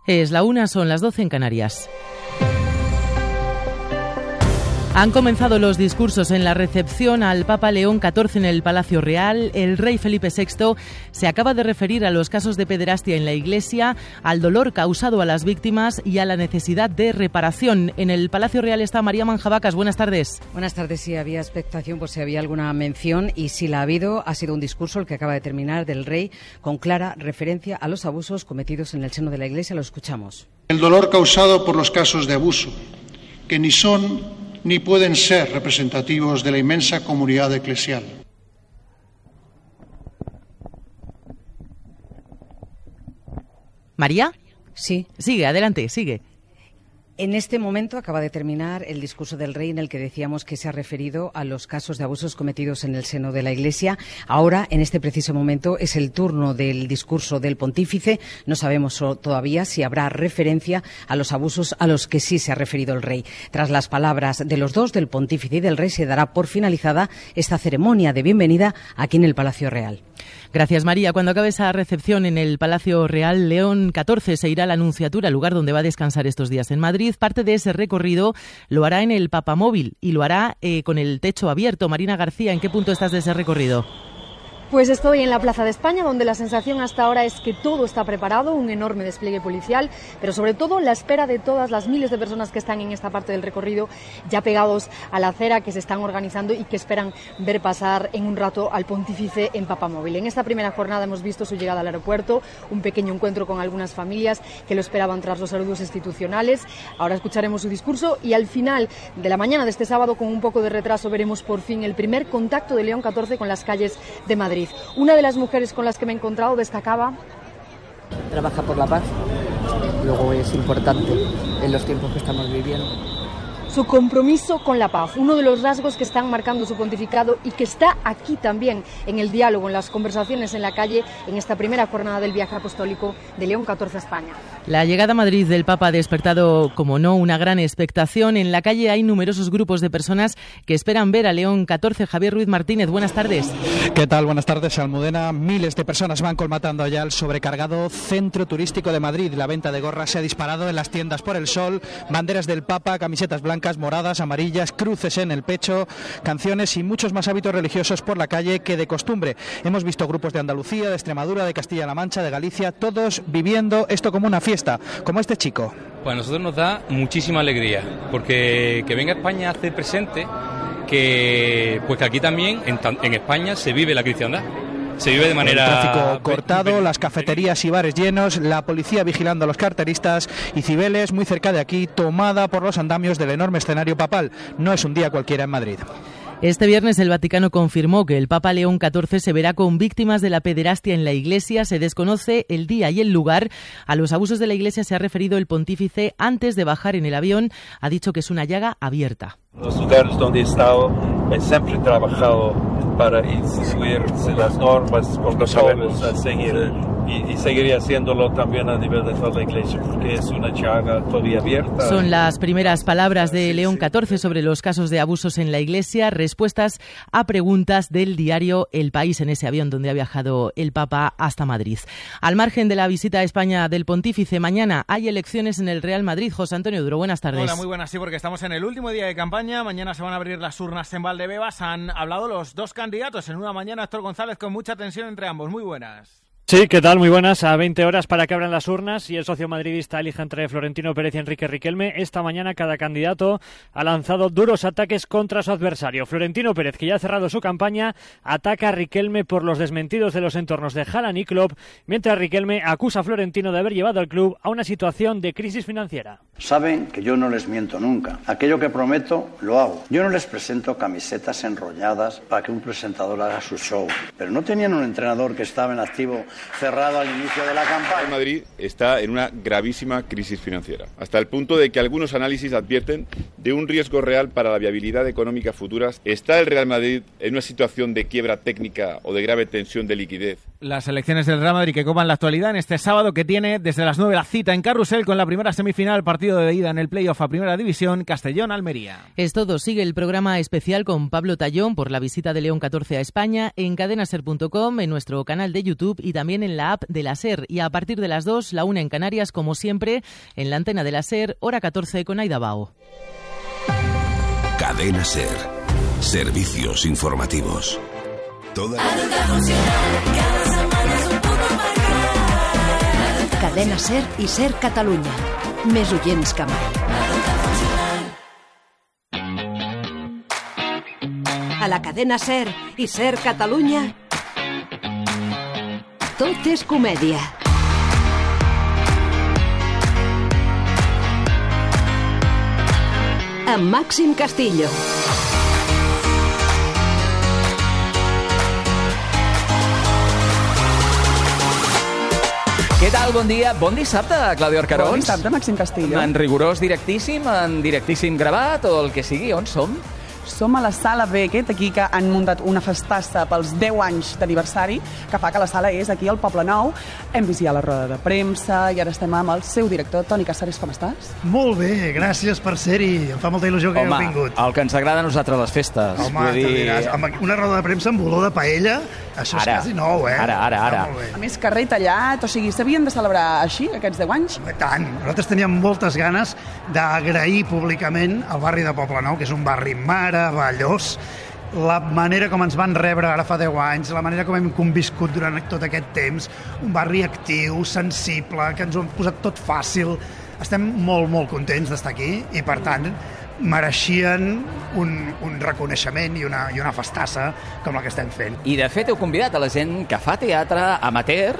Es la 1, son las 12 en Canarias. Han comenzado los discursos en la recepción al Papa León XIV en el Palacio Real. El rey Felipe VI se acaba de referir a los casos de pederastia en la Iglesia, al dolor causado a las víctimas y a la necesidad de reparación. En el Palacio Real está María Manjabacas. Buenas tardes. Buenas tardes. Sí, había expectación por si había alguna mención y si la ha habido, ha sido un discurso el que acaba de terminar del rey con clara referencia a los abusos cometidos en el seno de la Iglesia. Lo escuchamos. El dolor causado por los casos de abuso, que ni son ni pueden ser representativos de la inmensa comunidad eclesial. ¿María? Sí. Sigue, adelante, sigue. En este momento acaba de terminar el discurso del rey en el que decíamos que se ha referido a los casos de abusos cometidos en el seno de la Iglesia. Ahora, en este preciso momento, es el turno del discurso del pontífice. No sabemos todavía si habrá referencia a los abusos a los que sí se ha referido el rey. Tras las palabras de los dos, del pontífice y del rey, se dará por finalizada esta ceremonia de bienvenida aquí en el Palacio Real. Gracias, María. Cuando acabe esa recepción en el Palacio Real, León XIV se irá a la Nunciatura, lugar donde va a descansar estos días en Madrid. Parte de ese recorrido lo hará en el Papamóvil y lo hará con el techo abierto. Marina García, ¿en qué punto estás de ese recorrido? Pues estoy en la Plaza de España, donde la sensación hasta ahora es que todo está preparado, un enorme despliegue policial, pero sobre todo la espera de todas las miles de personas que están en esta parte del recorrido, ya pegados a la acera, que se están organizando y que esperan ver pasar en un rato al pontífice en Papamóvil. En esta primera jornada hemos visto su llegada al aeropuerto, un pequeño encuentro con algunas familias que lo esperaban tras los saludos institucionales. Ahora escucharemos su discurso y al final de la mañana de este sábado, con un poco de retraso, veremos por fin el primer contacto de León XIV con las calles de Madrid. Una de las mujeres con las que me he encontrado destacaba: trabaja por la paz, luego es importante en los tiempos que estamos viviendo. Su compromiso con la paz, uno de los rasgos que están marcando su pontificado y que está aquí también en el diálogo, en las conversaciones en la calle, en esta primera jornada del viaje apostólico de León XIV a España. La llegada a Madrid del Papa ha despertado, como no, una gran expectación. En la calle hay numerosos grupos de personas que esperan ver a León XIV. Javier Ruiz Martínez, buenas tardes. ¿Qué tal? Buenas tardes, Almudena. Miles de personas van colmatando ya el sobrecargado centro turístico de Madrid. La venta de gorras se ha disparado en las tiendas por el sol, banderas del Papa, camisetas blancas, moradas, amarillas, cruces en el pecho, canciones y muchos más hábitos religiosos por la calle que de costumbre. Hemos visto grupos de Andalucía, de Extremadura, de Castilla-La Mancha, de Galicia, todos viviendo esto como una fiesta, como este chico. Pues a nosotros nos da muchísima alegría, porque que venga a España hace presente que aquí también, en España, se vive la cristiandad. Se vive de manera... El tráfico cortado, las cafeterías y bares llenos, la policía vigilando a los carteristas y Cibeles, muy cerca de aquí, tomada por los andamios del enorme escenario papal. No es un día cualquiera en Madrid. Este viernes el Vaticano confirmó que el Papa León XIV se verá con víctimas de la pederastia en la Iglesia. Se desconoce el día y el lugar. A los abusos de la Iglesia se ha referido el pontífice antes de bajar en el avión. Ha dicho que es una llaga abierta. Los lugares donde he estado, siempre he trabajado para seguir las normas, porque sabemos seguir y seguiría haciéndolo también a nivel de toda la Iglesia, porque es una llaga todavía abierta. Son las primeras palabras de León XIV sobre los casos de abusos en la Iglesia, respuestas a preguntas del diario El País en ese avión donde ha viajado el Papa hasta Madrid. Al margen de la visita a España del pontífice, mañana hay elecciones en el Real Madrid. José Antonio Duro, buenas tardes. Hola, muy buenas, sí, porque estamos en el último día de campaña. Mañana se van a abrir las urnas en Valdebebas. Han hablado los dos candidatos. En una mañana, Héctor González, con mucha tensión entre ambos. Muy buenas. Sí, ¿qué tal? Muy buenas. A 20 horas para que abran las urnas y el socio madridista elija entre Florentino Pérez y Enrique Riquelme. Esta mañana cada candidato ha lanzado duros ataques contra su adversario. Florentino Pérez, que ya ha cerrado su campaña, ataca a Riquelme por los desmentidos de los entornos de Haaland y Klopp, mientras Riquelme acusa a Florentino de haber llevado al club a una situación de crisis financiera. Saben que yo no les miento nunca. Aquello que prometo, lo hago. Yo no les presento camisetas enrolladas para que un presentador haga su show. Pero no tenían un entrenador que estaba en activo cerrado al inicio de la campaña. El Madrid está en una gravísima crisis financiera, hasta el punto de que algunos análisis advierten de un riesgo real para la viabilidad económica futura. ¿Está el Real Madrid en una situación de quiebra técnica o de grave tensión de liquidez? Las elecciones del Real Madrid que copan la actualidad en este sábado, que tiene desde las 9 la cita en Carrusel con la primera semifinal, partido de ida en el playoff a Primera División, Castellón-Almería. Es todo. Sigue el programa especial con Pablo Tallón por la visita de León XIV a España en cadenaser.com, en nuestro canal de YouTube y también también en la app de la SER. Y a partir de las 2, la 1 en Canarias, como siempre, en la antena de la SER, hora 14 con Aida Bao. Cadena SER. Servicios informativos. Cadena SER i SER Catalunya. Més oients que mai. A la cadena SER i SER Catalunya, tot és comèdia. Amb Màxim Castillo. Què tal? Bon dia. Bon dissabte, Claudio Arcarons. Bon dissabte, Màxim Castillo. En rigorós directíssim gravat o el que sigui, on som? Som a la Sala Beckett, aquí que han muntat una festassa pels 10 anys d'aniversari, que fa que la sala és aquí al Poble Nou. Hem vist ja la roda de premsa i ara estem amb el seu director, Toni Casares. Com estàs? Molt bé, gràcies per ser-hi. Em fa molta il·lusió que hagueu vingut. Home, el que ens agrada a nosaltres les festes. Home, diràs, amb una roda de premsa amb olor de paella, això és quasi nou, eh? Ara. A més, carrer tallat, o sigui, s'havien de celebrar així, aquests 10 anys? Tant. Nosaltres teníem moltes ganes d'agrair públicament al barri de Poble Nou, que és un barri meravellós, la manera com ens van rebre ara fa 10 anys, la manera com hem conviscut durant tot aquest temps, un barri actiu, sensible, que ens ho hem posat tot fàcil. Estem molt, molt contents d'estar aquí i, per tant, mereixien un reconeixement i una festassa com la que estem fent. I, de fet, heu convidat a la gent que fa teatre amateur,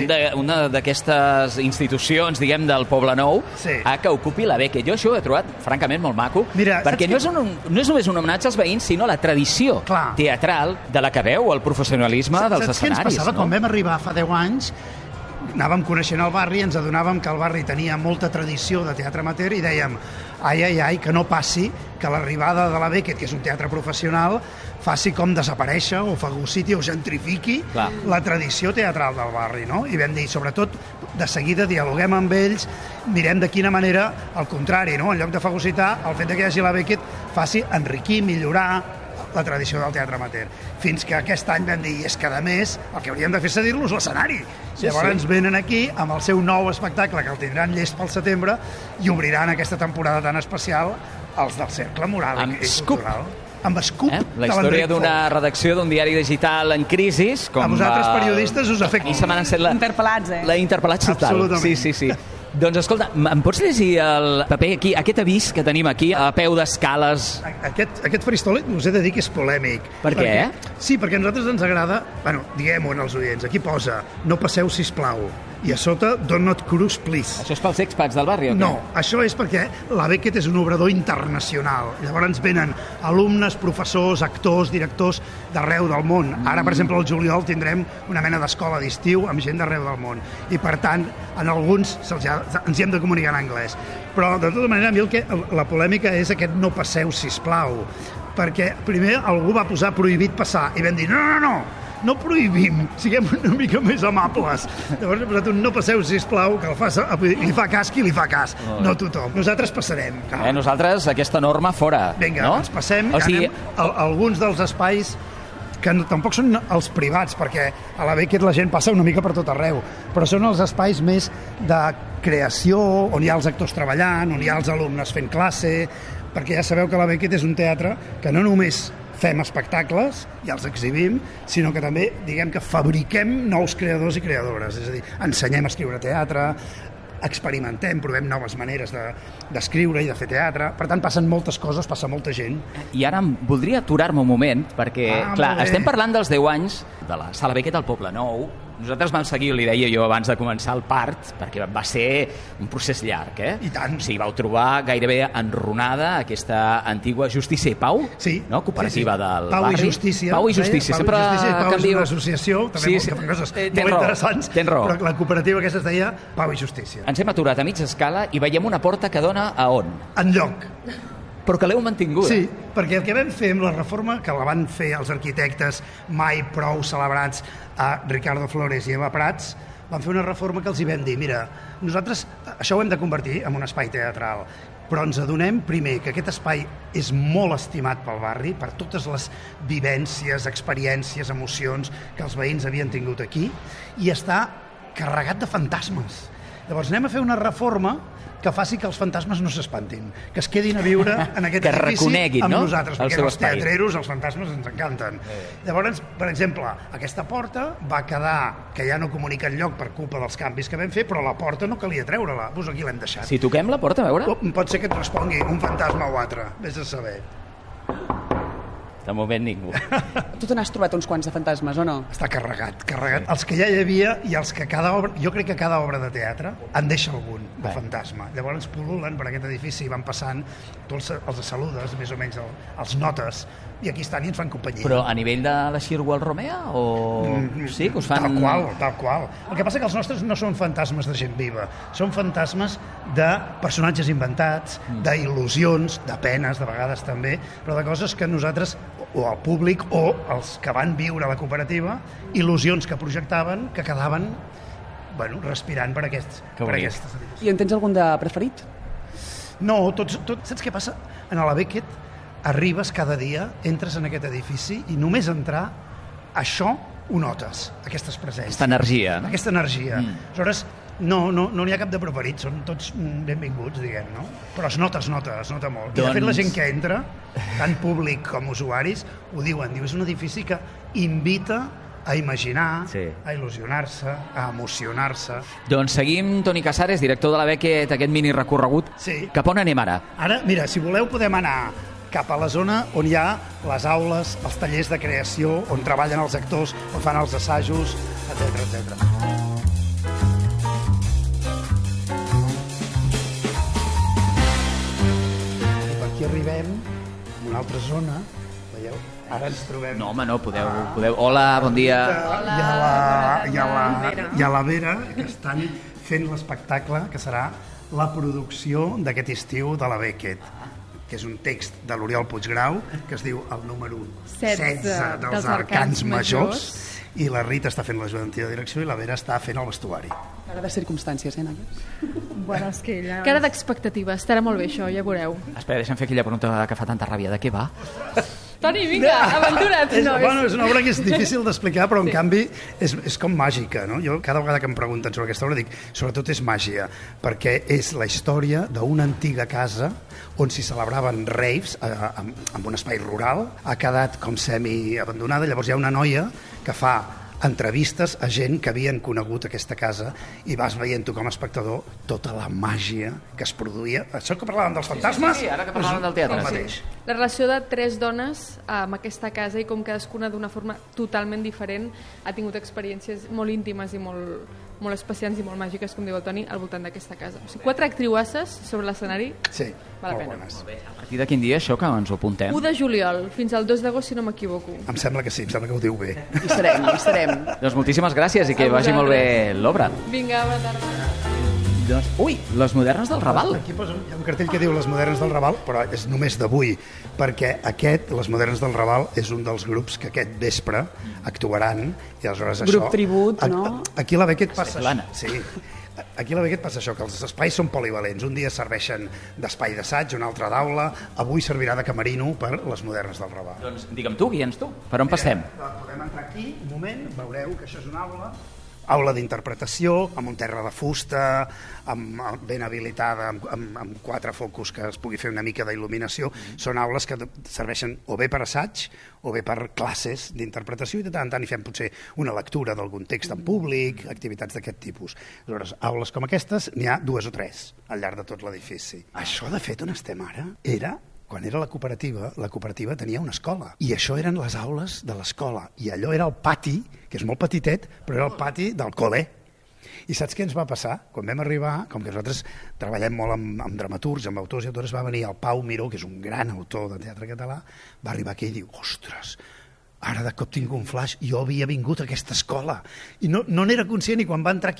una d'aquestes institucions, diguem, del Poble Nou, a que ocupi la Beckett. Jo això ho he trobat, francament, molt maco, perquè no és només un homenatge als veïns, sinó la tradició teatral de la que veu el professionalisme dels escenaris. Saps què ens passava? Quan vam arribar fa 10 anys, anàvem coneixent el barri, ens adonàvem que el barri tenia molta tradició de teatre amateur i dèiem, ai, que no passi que l'arribada de la Beckett, que és un teatre professional, faci com desaparèixer o fagociti o gentrifiqui la tradició teatral del barri, no? I vam dir, sobretot, de seguida dialoguem amb ells, mirem de quina manera, al contrari, no? En lloc de fagocitar, el fet que hi hagi la Beckett faci enriquir, millorar la tradició del teatre amateur. Fins que aquest any vam dir, és que a més el que hauríem de fer és cedir-los l'escenari. Llavors ens venen aquí amb el seu nou espectacle, que el tindran llest pel setembre, i obriran aquesta temporada tan especial els del Cercle Moral i Cultural. Amb Scoop. La història d'una redacció d'un diari digital en crisi. A vosaltres, periodistes, us afecta. I se m'han encet interpel·lats, la interpel·lats total. Absolutament. Sí. Doncs escolta, em pots llegir el paper aquí, aquest avís que tenim aquí, a peu d'escales? Aquest faristol us he de dir que és polèmic. Per què? Sí, perquè a nosaltres ens agrada, diguem-ho als oients, aquí posa, no passeu, sisplau, i a sota, do not cruise, please. Això és pels expats del barri, o què? No, això és perquè la Beckett és un obrador internacional. Llavors venen alumnes, professors, actors, directors d'arreu del món. Ara, per exemple, al juliol tindrem una mena d'escola d'estiu amb gent d'arreu del món. I, per tant, en alguns ens hi hem de comunicar en anglès. Però, de tota manera, a mi la polèmica és aquest no passeu, sisplau. Perquè primer algú va posar prohibit passar i vam dir, no prohibim, siguem una mica més amables. Llavors he posat un no passeu, sisplau, que li fa cas qui li fa cas, no tothom. Nosaltres passarem. Nosaltres, aquesta norma fora. Vinga, ens passem, anem a alguns dels espais que tampoc són els privats, perquè a la Beckett la gent passa una mica per tot arreu, però són els espais més de creació, on hi ha els actors treballant, on hi ha els alumnes fent classe, perquè ja sabeu que la Beckett és un teatre que no només fem espectacles i els exhibim, sinó que també, diguem que fabriquem nous creadors i creadores, és a dir, ensenyem a escriure teatre, experimentem, provem noves maneres d'escriure i de fer teatre. Per tant, passen moltes coses, passa molta gent. I ara voldria aturar-me un moment, perquè, clar, estem parlant dels 10 anys de la Sala Beckett al Poble Nou. Nosaltres vam seguir, li deia jo abans de començar el part, perquè va ser un procés llarg, I tant. O sigui, vau trobar gairebé enrunada aquesta antiga Justícia i Pau, cooperativa del Pau barri. Pau i Justícia. Sempre Pau és una associació, també que fan coses molt interessants, però la cooperativa aquesta es deia Pau i Justícia. Ens hem aturat a mitja escala i veiem una porta que dona a on? Enlloc. Però que l'heu mantingut. Sí, perquè el que vam fer amb la reforma, que la van fer els arquitectes mai prou celebrats a Ricardo Flores i Eva Prats, van fer una reforma que els hi vam dir, mira, nosaltres això ho hem de convertir en un espai teatral, però ens adonem, primer, que aquest espai és molt estimat pel barri, per totes les vivències, experiències, emocions que els veïns havien tingut aquí, i està carregat de fantasmes. Llavors anem a fer una reforma que faci que els fantasmes no s'espantin, que es quedin a viure en aquest edifici amb nosaltres, perquè els teatreros, els fantasmes ens encanten. Llavors, per exemple, aquesta porta va quedar que ja no comunica enlloc per culpa dels canvis que vam fer, però la porta no calia treure-la, doncs aquí l'hem deixat. Si toquem la porta, a veure? Pot ser que et respongui un fantasma o altre, vés a saber. De moment ningú. Tu te n'has trobat uns quants de fantasmes, o no? Està carregat. Els que ja hi havia i els que cada obra... Jo crec que cada obra de teatre en deixa algun de fantasma. Llavors pul·lulen per aquest edifici i van passant, tu els saludes, més o menys els notes, i aquí estan i ens fan companyia. Però a nivell de Xirgu al Romea? O... Sí, que us fan... Tal qual. El que passa que els nostres no són fantasmes de gent viva, són fantasmes de personatges inventats, d'il·lusions, de penes, de vegades també, però de coses que nosaltres, o el públic, o els que van viure a la cooperativa, il·lusions que projectaven, que quedaven respirant per aquestes habitacions. I en tens algun de preferit? No, saps què passa? En la Beckett arribes cada dia, entres en aquest edifici i només entrar, això ho notes, aquestes presències. Aquesta energia, no? Aquesta energia. Aleshores, no n'hi ha cap de preferit, són tots benvinguts, diguem, no? Però es nota molt. I de fet la gent que entra, tant públic com usuaris, ho diuen, és un edifici que invita a imaginar, a il·lusionar-se, a emocionar-se. Doncs seguim, Toni Casares, director de la Beckett, aquest mini recorregut. Cap on anem ara? Ara, mira, si voleu podem anar cap a la zona on hi ha les aules, els tallers de creació, on treballen els actors, on fan els assajos, etc. I per aquí arribem a una altra zona, veieu? Ara ens trobem... No, home, no, podeu... Hola, bon dia. Hi ha la Vera, que estan fent l'espectacle, que serà la producció d'aquest estiu de la Beckett, que és un text de l'Oriol Puiggrau, que es diu el número 16 dels Arcans Majors, i la Rita està fent l'ajudant de direcció i la Vera està fent el vestuari. Cara de circumstàncies, Nàies? Bueno, és que ella... Cara d'expectativa, estarà molt bé això, ja veureu. Espera, deixa'm fer aquella pregunta que fa tanta ràbia. De què va? Toni, vinga, aventura't! És una obra que és difícil d'explicar, però en canvi és com màgica, no? Jo cada vegada que em pregunten sobre aquesta obra dic, sobretot és màgia, perquè és la història d'una antiga casa on s'hi celebraven raves en un espai rural, ha quedat com semi-abandonada, llavors hi ha una noia que fa entrevistes a gent que havien conegut aquesta casa i vas veient tu com a espectador tota la màgia que es produïa. Això que parlàvem dels fantasmes? Sí, ara que parlàvem del teatre. El mateix. La relació de 3 dones amb aquesta casa i com cadascuna d'una forma totalment diferent ha tingut experiències molt íntimes i molt especials i molt màgiques, com diu el Toni, al voltant d'aquesta casa. O sigui, 4 actriuasses sobre l'escenari. Sí, val molt pena. bones. A partir de quin dia això que ens ho apuntem? 1 de juliol fins al 2 d'agost, si no m'equivoco. Em sembla que sí, em sembla que ho diu bé. Hi serem. Doncs moltíssimes gràcies i que vagi molt bé l'obra. Vinga, bona tarda. Doncs, ui, les modernes del Raval. Aquí hi ha un cartell que diu les modernes del Raval, però és només d'avui, perquè les modernes del Raval, és un dels grups que aquest vespre actuaran, i aleshores Grup tribut, no? Aquí a la Beckett passa això. Sí. Aquí a la Beckett passa això, que els espais són polivalents. Un dia serveixen d'espai d'assaig, un altre d'aula, avui servirà de camerino per les modernes del Raval. Doncs digue'm tu, guia'ns tu. Per on passem? Podem entrar aquí, un moment, veureu que això és una aula d'interpretació, amb un terra de fusta, ben habilitada, amb 4 focus que es pugui fer una mica d'il·luminació. Són aules que serveixen o bé per assaig o bé per classes d'interpretació, i de tant en tant hi fem potser una lectura d'algun text en públic, activitats d'aquest tipus. Aleshores, aules com aquestes n'hi ha 2 o 3 al llarg de tot l'edifici. Això, de fet, on estem ara, quan era la cooperativa tenia una escola, i això eren les aules de l'escola, i allò era el pati, que és molt petitet, però era el pati del col·le. I saps què ens va passar? Quan vam arribar, com que nosaltres treballem molt amb dramaturgs, amb autors i autores, va venir el Pau Miró, que és un gran autor de teatre català, va arribar aquí i diu, ostres, ara de cop tinc un flash, jo havia vingut a aquesta escola. I no n'era conscient, i quan va entrar aquí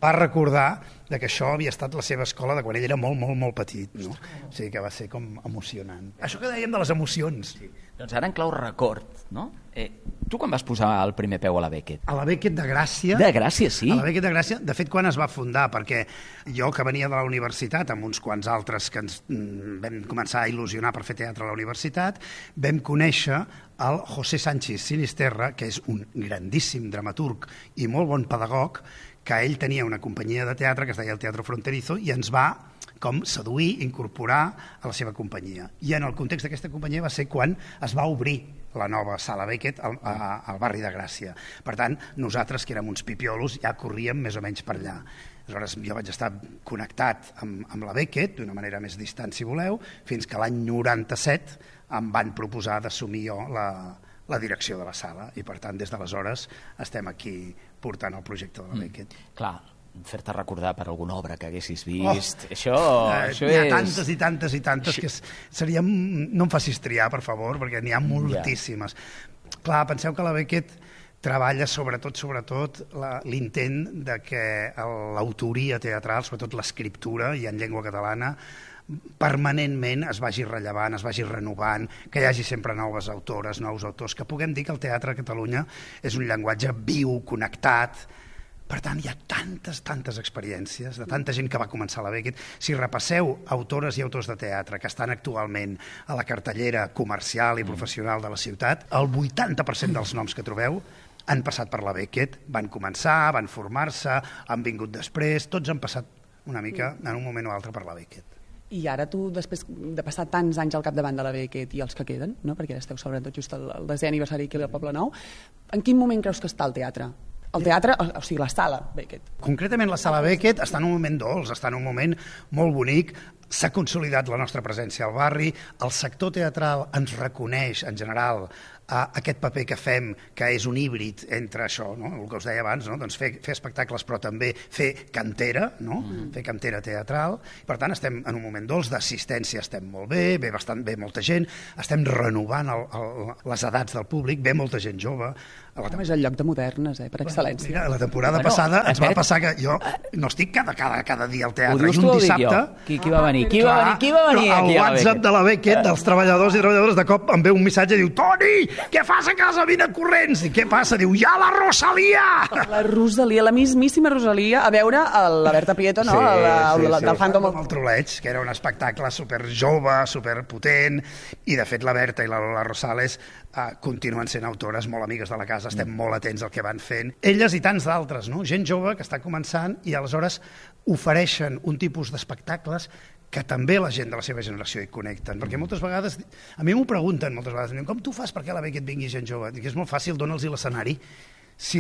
va recordar que això havia estat la seva escola de quan ell era molt, molt, molt petit, no? O sigui que va ser com emocionant. Això que dèiem de les emocions. Sí. Doncs ara en clau record, no? Tu quan vas posar el primer peu a la Beckett? A la Beckett de Gràcia. De Gràcia, sí? A la Beckett de Gràcia, de fet, quan es va fundar, perquè jo que venia de la universitat, amb uns quants altres que ens vam començar a il·lusionar per fer teatre a la universitat, vam conèixer el José Sánchez Sinisterra, que és un grandíssim dramaturg i molt bon pedagog, que ell tenia una companyia de teatre que es deia el Teatro Fronterizo i ens va com seduir, incorporar a la seva companyia. I en el context d'aquesta companyia va ser quan es va obrir la nova Sala Beckett al barri de Gràcia. Per tant, nosaltres, que érem uns pipiolos, ja corríem més o menys per allà. Aleshores, jo vaig estar connectat amb la Beckett, d'una manera més distant, si voleu, fins que l'any 97 em van proposar d'assumir jo la direcció de la sala, i per tant, des d'aleshores estem aquí portant el projecte de la Beckett. Clar, fer-te recordar per alguna obra que haguessis vist, això n'hi ha tantes i tantes i tantes que seria... No em facis triar, per favor, perquè n'hi ha moltíssimes. Clar, penseu que la Beckett treballa sobretot l'intent de que l'autoria teatral, sobretot l'escriptura, i en llengua catalana, permanentment es vagi rellevant, es vagi renovant, que hi hagi sempre noves autores, nous autors, que puguem dir que el teatre a Catalunya és un llenguatge viu, connectat. Per tant, hi ha tantes experiències de tanta gent que va començar a la Beckett. Si repasseu autores i autors de teatre que estan actualment a la cartellera comercial i professional de la ciutat, el 80% dels noms que trobeu han passat per la Beckett, van començar, van formar-se, han vingut després, tots han passat una mica en un moment o altre per la Beckett. I ara tu, després de passar tants anys al capdavant de la Beckett i els que queden, no? Perquè ara esteu sobretot just el 10è aniversari aquí al Poble Nou, en quin moment creus que està el teatre? El teatre, o sigui, la sala Beckett. Concretament la sala Beckett està en un moment dolç, està en un moment molt bonic, s'ha consolidat la nostra presència al barri, el sector teatral ens reconeix en general aquest paper que fem, que és un híbrid entre això, no? El que us deia abans, no? Doncs fer espectacles però també fer cantera, no? Fer cantera teatral. Per tant, estem en un moment dolç, d'assistència estem molt bé, ve molta gent, estem renovant les edats del públic, ve molta gent jove. És el lloc de modernes, per excel·lència. Mira, la temporada passada ens va passar que jo no estic cada dia al teatre, i un dissabte... Qui va venir? Qui va venir aquí al WhatsApp de la Beckett, dels treballadors i treballadores, de cop em ve un missatge i diu: Toni, què fas a casa? Vine corrents! I què passa? Diu: hi ha la Rosalia! La Rosalia, la mismíssima Rosalia, a veure la Berta Prieto, no? Del Fandom. El Troleig, que era un espectacle super jove, super potent, i de fet la Berta i la Rosales continuen sent autores molt amigues de la casa, estem molt atents al que van fent. Elles i tants d'altres, no? Gent jove que està començant i aleshores ofereixen un tipus d'espectacles que també la gent de la seva generació hi connecten, perquè moltes vegades, a mi m'ho pregunten moltes vegades, com tu fas perquè a la Beckett vingui gent jove? Dic, és molt fàcil, dona'ls l'escenari